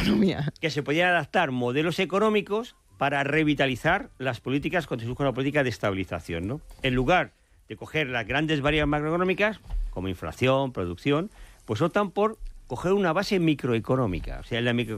macroeconomía. Que se podían adaptar modelos económicos para revitalizar las políticas con una política de estabilización, ¿no? En lugar de coger las grandes variables macroeconómicas, como inflación, producción, pues optan por coger una base microeconómica. O sea, en la